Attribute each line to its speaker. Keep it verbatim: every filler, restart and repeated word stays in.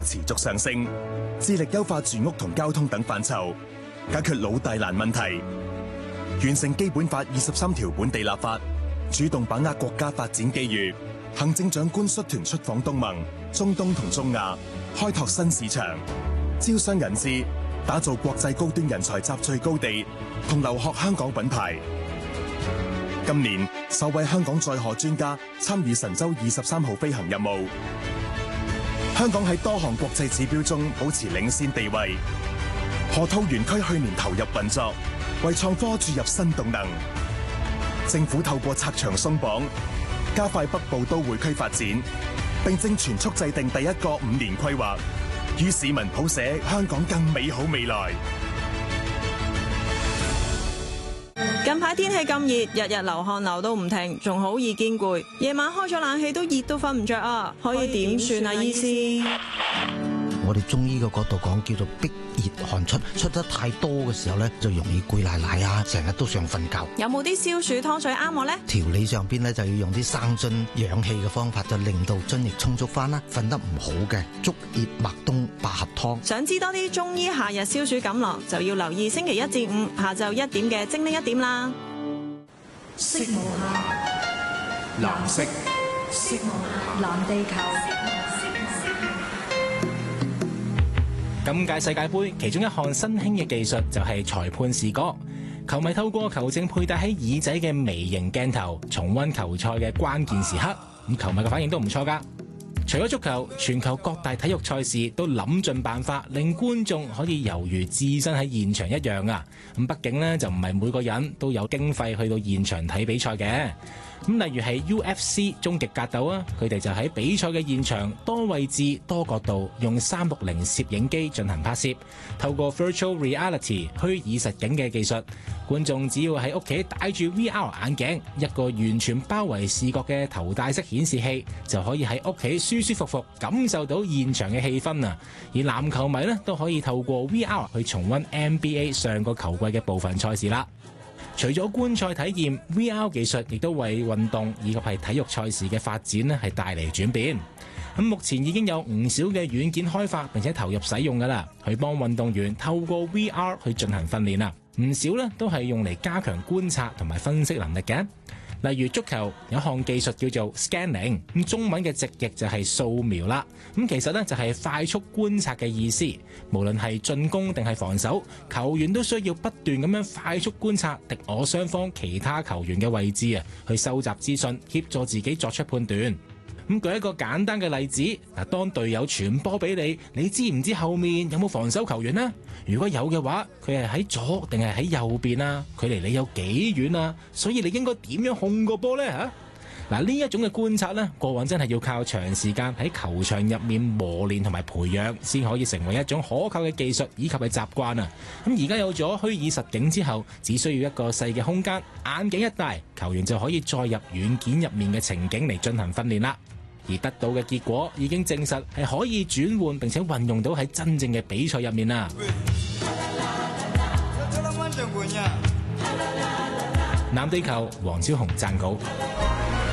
Speaker 1: 持續上升，致力優化住屋同交通等範疇，解決老大難問題，完成基本法二十三條本地立法，主動把握國家發展機遇。行政長官率團出訪東盟、中東同中亞，開拓新市場，招商引資，打造國際高端人才集聚高地同留學香港品牌。今年首位香港載荷專家參與神舟二十三號飛行任務。香港喺多項國際指標中保持領先地位。河套園區去年投入運作，為創科注入新動能。政府透過拆牆鬆綁，加快北部都會區發展，並正全速制定第一個五年規劃，與市民譜寫香港更美好未來。
Speaker 2: 近排天氣咁熱，日日流汗流到唔停，仲好易見攰。夜晚開咗冷氣都熱到瞓唔着啊！可以點算啊，醫師？
Speaker 3: 我哋中醫嘅角度講，叫做逼熱汗出，出得太多嘅時候咧，就容易攰賴賴啊，成日都想瞓覺。
Speaker 2: 有冇啲消暑湯水啱我呢？
Speaker 3: 調理上邊咧就要用啲生津養氣嘅方法，就令到津液充足翻啦。瞓得唔好嘅，竹葉麥冬百合湯。
Speaker 2: 想知多啲中醫夏日消暑錦囊，就要留意星期一至五下晝一點嘅精靈一點啦。
Speaker 4: 色無限，藍色，色無限，藍地球。
Speaker 5: 今屆世界盃其中一項新興嘅技術就係裁判視覺，球迷透過球證佩戴喺耳仔嘅微型鏡頭，重溫球賽嘅關鍵時刻。咁球迷嘅反應都唔錯㗎。除咗足球，全球各大體育賽事都諗盡辦法，令觀眾可以猶如置身喺現場一樣啊！咁畢竟呢，就唔係每個人都有經費去到現場睇比賽嘅。咁例如係 U F C 終極格鬥啊，佢哋就喺比賽嘅現場多位置多角度用三六零攝影機進行拍攝，透過 Virtual Reality 虛擬實境嘅技術，觀眾只要喺屋企戴住 V R 眼鏡，一個完全包圍視覺嘅頭戴式顯示器，就可以喺屋企舒舒服服感受到現場嘅氣氛啊！而籃球迷呢，都可以透過 V R 去重溫 N B A 上個球季嘅部分賽事啦。除咗觀賽體驗 ，V R 技術亦都為運動以及係體育賽事嘅發展呢係帶嚟轉變。咁目前已經有唔少嘅軟件開發並且投入使用㗎啦，去幫運動員透過 V R 去進行訓練啊。唔少呢都係用嚟加強觀察同埋分析能力嘅。例如足球有一項技術叫做 scanning， 咁中文嘅直譯就係掃描啦。咁其實呢就係快速觀察嘅意思。無論係進攻定係防守，球員都需要不斷咁樣快速觀察敵我雙方其他球員嘅位置啊，去收集資訊，協助自己作出判斷。咁舉一個簡單嘅例子，嗱，當隊友傳波俾你，你知唔知後面有冇防守球員呢？如果有嘅話，佢係喺左定係喺右邊啊？距離你有幾遠啊？所以你應該點樣控個波呢？嚇！嗱，呢一種嘅觀察呢，過往真係要靠長時間喺球場入面磨練同埋培養，先可以成為一種可靠嘅技術以及係習慣啊！咁而家有咗虛擬實境之後，只需要一個細嘅空間，眼鏡一戴，球員就可以載入軟件入面嘅情景嚟進行訓練啦。而得到嘅結果已經證實係可以轉換並且運用到喺真正嘅比賽入面啦。南地球黃超雄撰稿。